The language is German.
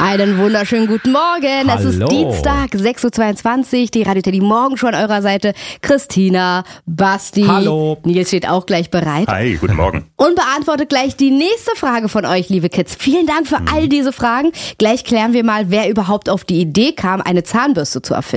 Einen wunderschönen guten Morgen. Hallo. Es ist Dienstag, 6.22 Uhr. Die Radio Teddy Morgen schon an eurer Seite. Christina, Basti. Hallo. Nils steht auch gleich bereit. Hi, guten Morgen. Und beantwortet gleich die nächste Frage von euch, liebe Kids. Vielen Dank für all diese Fragen. Gleich klären wir mal, wer überhaupt auf die Idee kam, eine Zahnbürste zu erfinden.